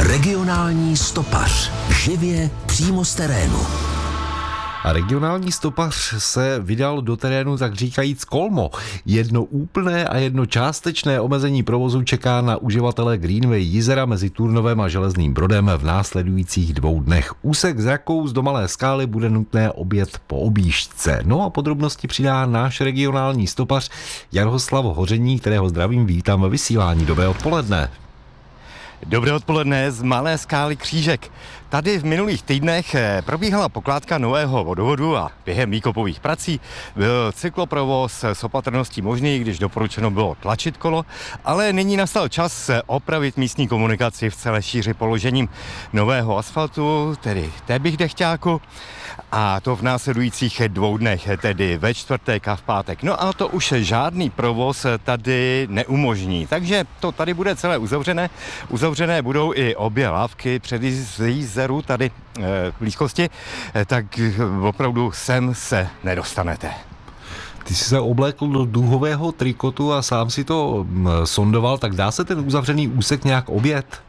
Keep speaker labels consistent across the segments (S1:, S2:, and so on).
S1: Regionální stopař. Živě přímo z terénu.
S2: A regionální stopař se vydal do terénu, tak říkajíc kolmo. Jedno úplné a jedno částečné omezení provozu čeká na uživatele Greenway jezera mezi Turnovem a Železným Brodem v následujících 2 dnech. Úsek z Rakous do Malé Skály bude nutné objet po objížďce. No a podrobnosti přidá náš regionální stopař Jaroslav Hoření, kterého zdravím, vítám ve vysílání. Dobré odpoledne.
S3: Dobré odpoledne z Malé Skály Křížek. Tady v minulých týdnech probíhala pokládka nového vodovodu a během výkopových prací byl cykloprovoz s opatrností možný, když doporučeno bylo tlačit kolo, ale nyní nastal čas opravit místní komunikaci v celé šíři položením nového asfaltu, tedy tébych dechťáku, a to v následujících 2 dnech, tedy ve čtvrtek a v pátek. No a to už žádný provoz tady neumožní, takže to tady bude celé uzavřené. Uzavřené budou i obě lávky před jezeru tady v blízkosti, tak opravdu sem se nedostanete.
S2: Ty jsi se oblékl do duhového trikotu a sám si to sondoval, tak dá se ten uzavřený úsek nějak objet?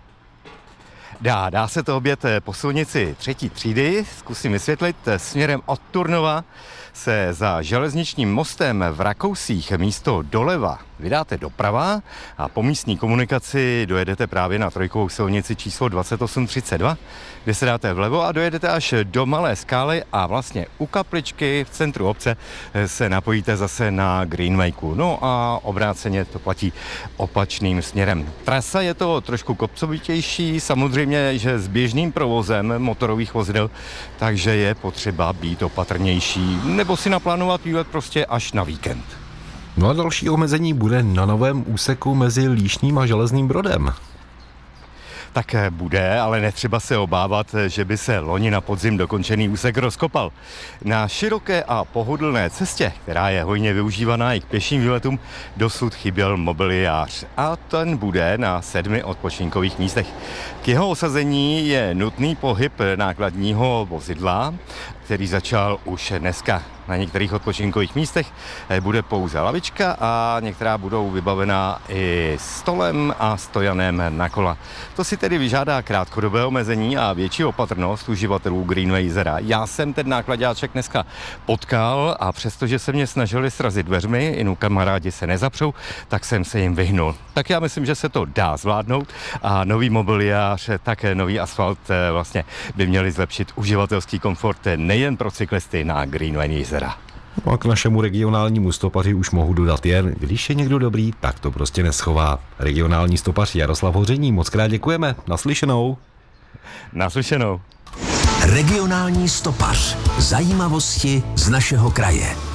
S3: Dá se to objet po silnici 3. třídy, zkusím vysvětlit. Směrem od Turnova se za železničním mostem v Rakousích místo doleva vydáte doprava a po místní komunikaci dojedete právě na trojkovou silnici číslo 2832, kde se dáte vlevo a dojedete až do Malé Skály a vlastně u kapličky v centru obce se napojíte zase na Greenwayku. No a obráceně to platí opačným směrem. Trasa je to trošku kopcovitější, samozřejmě, že s běžným provozem motorových vozidel, takže je potřeba být opatrnější nebo si naplánovat výlet prostě až na víkend.
S2: No a další omezení bude na novém úseku mezi Líšním a Železným Brodem.
S3: Tak bude, ale netřeba se obávat, že by se loni na podzim dokončený úsek rozkopal. Na široké a pohodlné cestě, která je hojně využívaná i k pěším výletům, dosud chyběl mobiliář a ten bude na 7 odpočinkových místech. K jeho osazení je nutný pohyb nákladního vozidla, který začal už dneska. Na některých odpočinkových místech bude pouze lavička a některá budou vybavená i stolem a stojanem na kola. To si tedy vyžádá krátkodobé omezení a větší opatrnost uživatelů Greenway jezera. Já jsem ten nákladáček dneska potkal a přestože se mě snažili srazit dveřmi, inu kamarádi se nezapřou, tak jsem se jim vyhnul. Tak já myslím, že se to dá zvládnout a nový mobiliář, také nový asfalt vlastně by měli zlepšit uživatelský komfort nejen pro cyklisty na Greenway jezera.
S2: No a k našemu regionálnímu stopaři už mohu dodat jen, když je někdo dobrý, tak to prostě neschová. Regionální stopař Jaroslav Hoření, moc krát děkujeme. Naslyšenou.
S3: Naslyšenou.
S1: Regionální stopař. Zajímavosti z našeho kraje.